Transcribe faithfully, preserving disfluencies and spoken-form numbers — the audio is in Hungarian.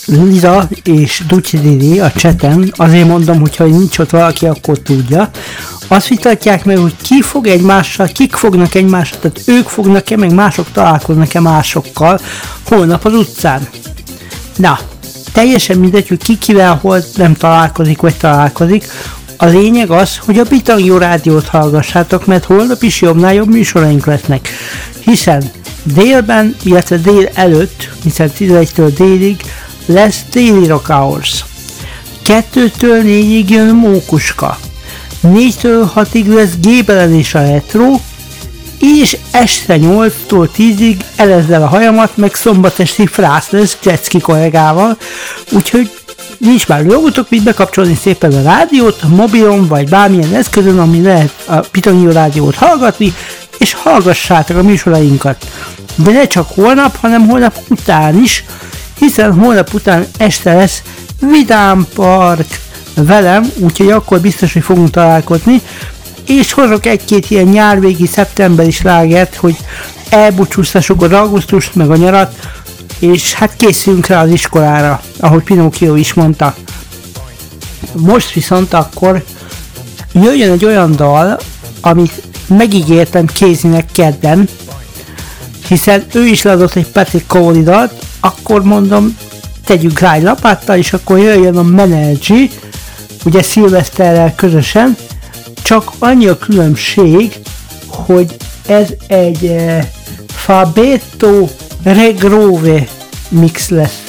Liza és Ducsi Didi a chaten, azért mondom, hogyha nincs ott valaki, akkor tudja, azt vitatják meg, hogy ki fog egymással, kik fognak egymással, tehát ők fognak-e, meg mások találkoznak-e másokkal holnap az utcán. Na, teljesen mindegy, hogy ki kivel hol nem találkozik, vagy találkozik. A lényeg az, hogy a Bitang Jó Rádiót hallgassátok, mert holnap is jobbnál jobb műsoraink lesznek. Hiszen délben, illetve dél előtt, hiszen tizenegytől délig lesz Daily Rock Hours. kettőtől négyig jön Mókuska. négytől hatig lesz Gébelen és a Retro, és este nyolctól tízig elezd el a hajamat, meg szombatesti frász lesz Jetski kollégával, úgyhogy nincs már dolgotok, mit bekapcsolni szépen a rádiót, a mobilon vagy bármilyen eszközön, ami lehet a Bitang Jó Rádiót hallgatni, és hallgassátok a műsorainkat. De ne csak holnap, hanem holnap után is, hiszen holnap után este lesz Vidám Park velem, úgyhogy akkor biztos, hogy fogunk találkozni, és hozok egy-két ilyen nyárvégi szeptemberi slágert, hogy elbúcsúztassuk az augusztust, meg a nyarat, és hát készülünk rá az iskolára, ahogy Pinocchio is mondta. Most viszont akkor jöjjön egy olyan dal, amit megígértem Kézinek kedden, hiszen ő is leadott egy Patrick Cowley dalt, akkor mondom, tegyünk rá egy lapáttal, és akkor jöjjön a Menergy, ugye Szilveszterrel közösen, csak annyi a különbség, hogy ez egy eh, Fabetto Regrove mix lesz.